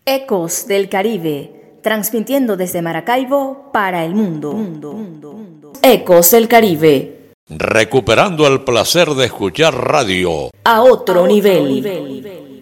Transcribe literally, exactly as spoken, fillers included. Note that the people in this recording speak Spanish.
Ecos del Caribe, transmitiendo desde Maracaibo para el mundo. mundo, mundo, mundo. Ecos del Caribe. Recuperando el placer de escuchar radio a otro, a otro nivel. nivel.